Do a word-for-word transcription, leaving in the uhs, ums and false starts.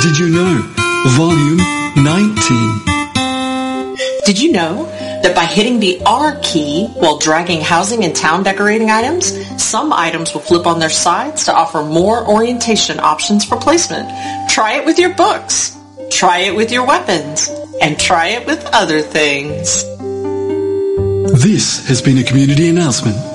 Did you know? Volume nineteen. Did you know that by hitting the R key while dragging housing and town decorating items, some items will flip on their sides to offer more orientation options for placement? Try it with your books. Try it with your weapons. And try it with other things. This has been a community announcement